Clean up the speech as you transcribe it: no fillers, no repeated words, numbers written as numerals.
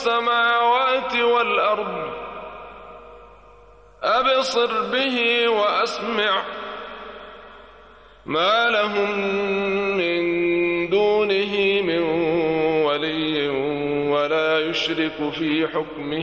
السماوات والأرض أبصر به وأسمع ما لهم من دونه من ولي ولا يشرك في حكمه